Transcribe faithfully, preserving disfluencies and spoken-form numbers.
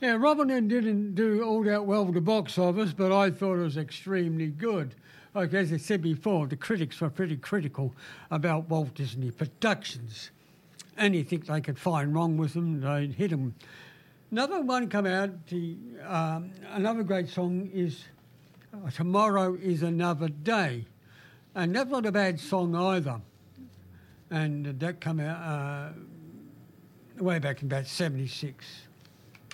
Yeah, Robin Hood didn't do all that well with the box office, but I thought it was extremely good. Like as I said before, the critics were pretty critical about Walt Disney Productions. Anything they could find wrong with them, they'd hit them. Another one come out, the, um, another great song is uh, Tomorrow is Another Day. And that's not a bad song either. And that come out uh, way back in about seventy-six.